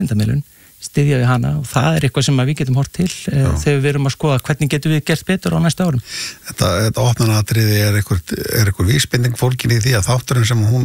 vísindamiðlun, styðja við hana og það eitthvað sem við getum hort til þegar við erum að skoða hvernig getum við gert betur á næstu árum. Þetta opnunaratriði einhver vísbending fólkin í því að þátturinn sem hún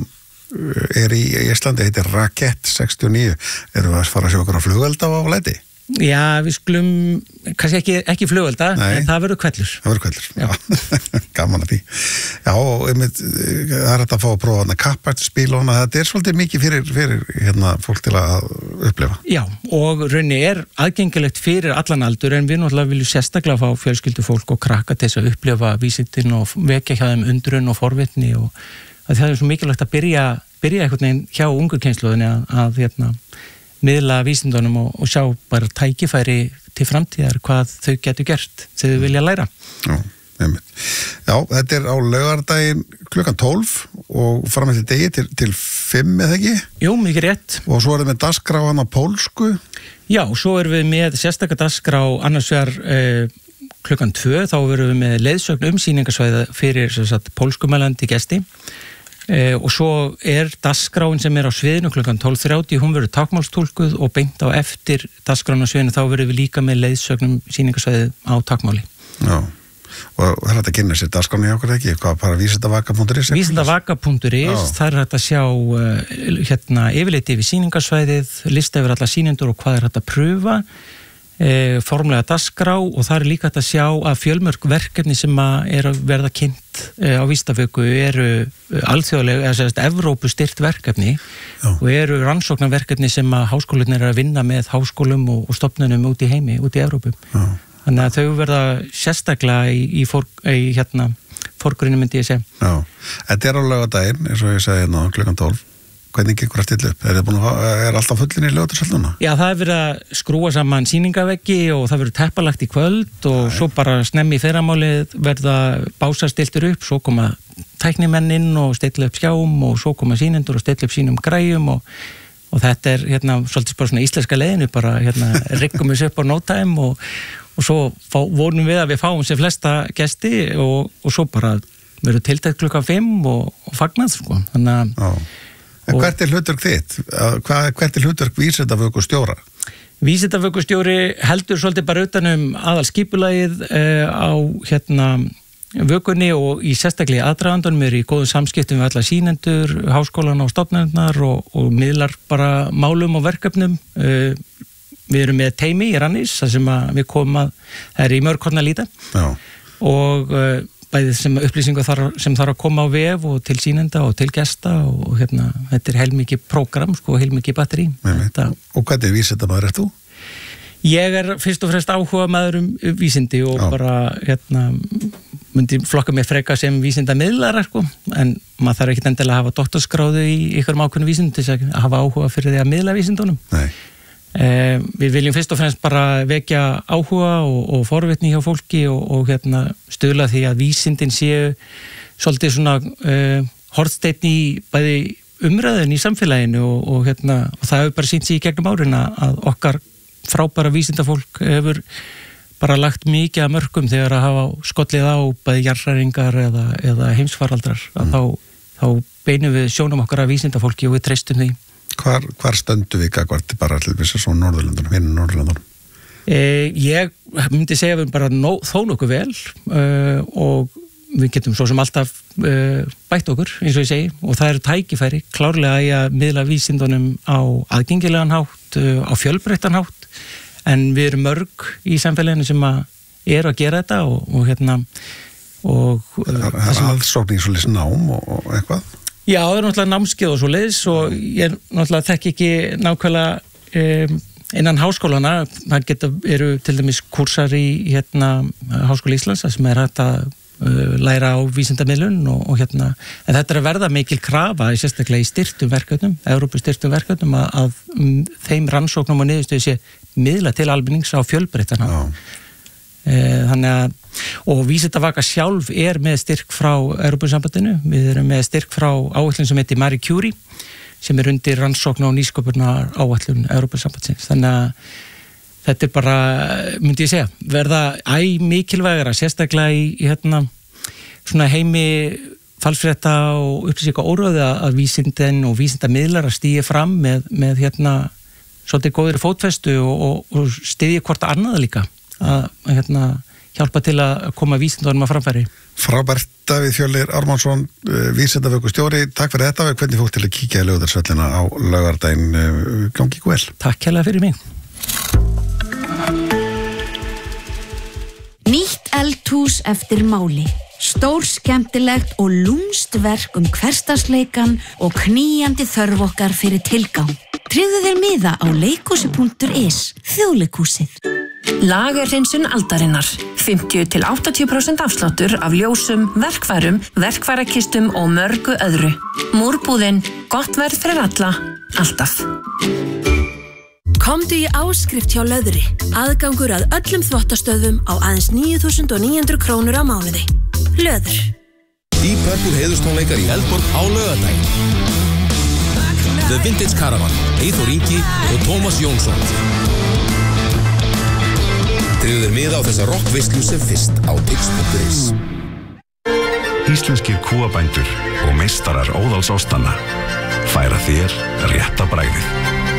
í Íslandi heitir Rakett 69. Erum við að fara að sjá okkur á flugelda á Læti? Já, við skulum kannski ekki flugelda, en það verður hvellur. Það verður hvellur, já. Gaman að því. Já, og það er þetta að fá að prófa hana kappakstursbíl og hana, þetta svolítið mikið fyrir fólk til að upplifa. Já, og raunni aðgengilegt fyrir allan aldur, en við náttúrulega viljum sérstaklega fá fjölskyldufólk og krakka til þess að upplifa vísindin og vekja hjá þeim undrun og forvitni og það er svo mikilvægt að byrja einhvern veginn hjá ungu kynslóðinni að miðla vísindunum og sjá bara tækifæri til framtíðar hvað þau getur gert þegar þau vilja læra. Já, einmitt. Já, þetta á laugardaginn klukkan 12 og fram eftir degi til 5 eða ekki? Jú, mikið rétt. Og svo þið með dagskrá hana pólsku? Já, svo við með sérstakar dagskrá annars vegar klukkan 2, þá verðum við með leiðsögn sýningarsvæði fyrir pólskumælandi gesti. Og svo dagskráin sem á sviðinu klukkan 12:30, hún verður tákmálstúlkuð og beint á eftir dagskráin á sviðinu þá verður við líka með leiðsögnum sýningarsvæði á tákmáli. Já, og það er hægt að kynna sér dagskráin í okkur ekki, hvað bara vísindavaka.is? Vísindavaka.is, það er hægt að sjá yfirleiti yfir sýningarsvæðið, lista yfir alla sýnendur og hvað er hægt að pröfa, formlega dagskrá og það er líka hægt að sjá að fjölmörg verkefni sem að verða kynnt á vísindavöku alþjóðlega, Evrópu styrt verkefni og rannsóknarverkefni sem að háskólarnir að vinna með háskólum og stofnunum út í heimi, út í Evrópu. Þannig að þau verða sérstaklega í forgrunni myndi ég segja. Já, þetta á laugardaginn, eins og ég segi klukkan 12. Hvernig gengur að stilla upp? Alltaf fullin í Laugardalshöll? Já, það verið að skrúa saman sýningaveggi og það verið teppalagt í kvöld og svo bara snemmi í fyrramálið verða básar stiltur upp, svo koma tæknimennin og stilla upp skjám og svo koma sýnendur og stilla upp sínum græjum og þetta svolítið bara svona íslenska leiðinu, bara riggum við upp á no time og svo vonum við að við fáum sér flesta gesti og svo bara verður tiltækt klukkan 5 og fagnað, sko. Þannig að en hvert hlutverk þitt? Hvert hlutverk vísindavökustjóra? Vísindavökustjóri heldur svolítið bara utanum aðalskipulagið á vökunni og í sérstaklega aðdragandunum í góðum samskiptum við alla sýnendur, háskólana og stofnunnar og miðlar bara málum og verkefnum. Við erum með teymi í Rannís, þar sem við komum það í mörg horn að líta. Já. Og bæðið sem upplýsingar sem þarf að koma á vef og til sýnenda og til gesta og þetta heilmikið prógram, heilmikið batteri. Og hvað vísindamaður ert þú? Ég fyrst og fremst áhuga maður vísindi og bara myndi flokka mig freka sem vísindamiðlara, en maður þarf ekki endilega að hafa doktorsgráðu í einhverjum ákveðnum vísindum til að hafa áhuga fyrir því að miðla vísindunum. Nei. Við viljum fyrst og fremst bara vekja áhuga og forvitni hjá fólki og stuðla því að vísindin séu svolítið svona hornsteinn í bæði umræðin í samfélaginu og það hefur bara sýnt sig í gegnum árin að okkar frábæra vísindafólk hefur bara lagt mikið að mörkum þegar að hafa skollið á bæði jarðhræringar eða heimsfaraldrar þá beinum við sjónum okkar að vísindafólki og við treystum því. Hvar stöndu við gagnvart bara til þess að svo Norðurlöndunum? Ég myndi segja við bara þó nokkuð vel og við getum svo sem alltaf bætt okkur, eins og ég segi, og það eru tækifæri klárlega í að miðla vísindunum á aðgengilegan hátt, á fjölbreyttan hátt, en við erum mörg í samfélaginu sem að gera þetta og það er aðsókn í svolítið nám og eitthvað? Já, það náttúrulega námskeið og svo leiðis og ég náttúrulega þekki ekki nákvæmlega innan háskólana, það eru til dæmis kursar í Háskóla Íslands sem hægt að læra á vísindamiðlun og en þetta að verða mikil krafa sérstaklega í styrktum verkefnum, Evrópu styrktum verkefnum að þeim rannsóknum og niðurstöðu sé miðla til almennings á fjölbreyttan hátt. Þannig að og vísindavaka sjálf með styrk frá Evrópusambandinu, við erum með styrk frá áætlun sem heitir Marie Curie sem undir rannsókn og nýsköpunar áætlun Evrópusambandsins, þannig að þetta bara, myndi ég segja, verða mikilvægara, sérstaklega í svona heimi falsfrétta og upplýsinga óráði að vísindin og vísindamiðlar að stíga fram með svolítið góðri fótfestu og styðja hvort annað líka að hjálpa til að koma vísindunum að framfæri. Frábært, Davíð Fjölnir Ármannsson, vísindavökustjóri, takk fyrir þetta. Hvernig fólk til að kíkja í Laugardalshöllina á laugardaginn, gangi ykkur vel. Takk hérlega fyrir mig. Nýtt eldhús eftir máli. Stór skemmtilegt og lúmst verk hversdagsleikan og knýjandi þörf okkar fyrir tilgang. Tryggðu þér miða á leikhúsi.is, Þjóðleikhúsið. Lagerhreinsun aldarinnar. 50-80% afsláttur af ljósum, verkfærum, verkfærakistum og mörgu öðru. Múrbúðin, gott verð fyrir alla, alltaf. Komdu í áskrift hjá Löðri. Aðgangur að öllum þvottastöðvum á aðeins 9.900 krónur á mánuði. Löður. Deep Purple heiðurstónleikar í Eldborg á laugardaginn. The Vintage Caravan, Eyþór Ingi og Tómas Jónsson. Tryggðu þér miða á þessa rockveislu sem fyrst á tix.is. Íslenskir kúabændur og meistarar óðalsástanna færa þér rétta bragðið.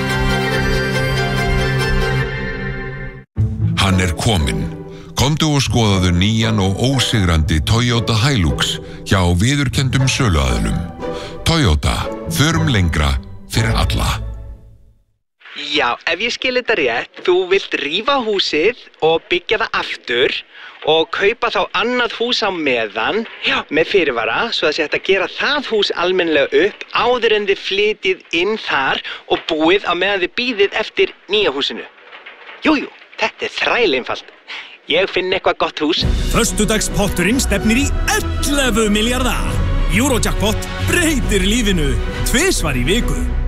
Hann kominn. Komdu og skoðaðu nýjan og ósigrandi Toyota Hilux hjá viðurkenndum söluaðilum. Toyota, förum lengra fyrir alla. Já, ef ég skil þetta rétt, þú vilt rífa húsið og byggja það aftur og kaupa þá annað hús á meðan, með fyrirvara, svo að sé hægt að gera það hús almennilega upp áður en þið flytjið inn þar og búið á meðan þið bíðið eftir nýja húsinu. Jújú, þetta þræleinfalt. Ég finn eitthvað gott hús. Föstudagspotturinn stefnir í 11 milljarða. Eurojackpot breytir lífinu 2 í viku.